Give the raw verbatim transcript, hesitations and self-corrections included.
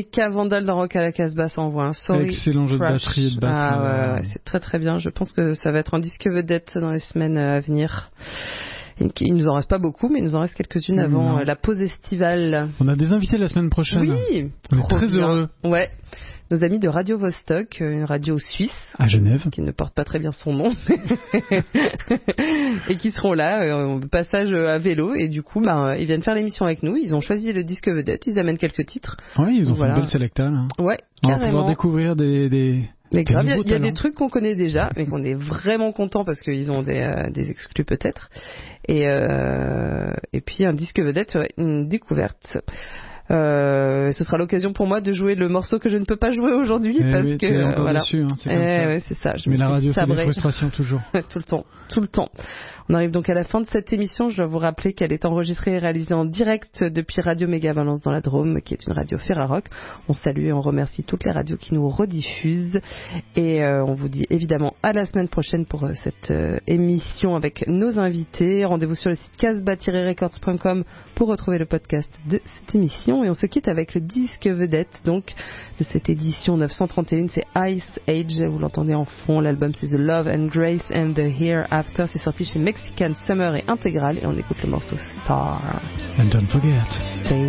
K Vandal dans Rock à la Casbah envoie un sorry. Excellent jeu de batterie et de basse. Ah ouais, ouais, c'est très très bien. Je pense que ça va être un disque vedette dans les semaines à venir. Il nous en reste pas beaucoup, mais il nous en reste quelques-unes avant non. la pause estivale. On a des invités la semaine prochaine. Oui, on est très bien. heureux. Ouais. Nos amis de Radio Vostok, une radio suisse. À Genève. Qui ne porte pas très bien son nom. Et qui seront là, au passage à vélo. Et du coup, bah, ils viennent faire l'émission avec nous. Ils ont choisi le disque vedette. Ils amènent quelques titres. Oui, ils ont voilà. fait une belle sélecta, là. Ouais, on carrément. va pouvoir découvrir des... des... Mais grave, il y a, il y a des trucs qu'on connaît déjà, mais qu'on est vraiment content parce qu'ils ont des, euh, des exclus peut-être. Et, euh, et puis un disque vedette, ouais, une découverte. Euh, ce sera l'occasion pour moi de jouer le morceau que je ne peux pas jouer aujourd'hui eh parce oui, que euh, voilà. Dessus, hein, c'est eh comme ça. Ouais, c'est ça. Je mais la radio, sabré. C'est des frustrations toujours. tout le temps, tout le temps. On arrive donc à la fin de cette émission. Je dois vous rappeler qu'elle est enregistrée et réalisée en direct depuis Radio Méga Valence dans la Drôme, qui est une radio Ferrarock. On salue et on remercie toutes les radios qui nous rediffusent. Et euh, on vous dit évidemment à la semaine prochaine pour euh, cette euh, émission avec nos invités. Rendez-vous sur le site casbah tiret records point com pour retrouver le podcast de cette émission. Et on se quitte avec le disque vedette donc de cette édition neuf cent trente et un. C'est Ice Age. Vous l'entendez en fond. L'album c'est The Love and Grace and the Hereafter. C'est sorti chez Mexican Summer et Intégral et on écoute le morceau Star. And don't forget.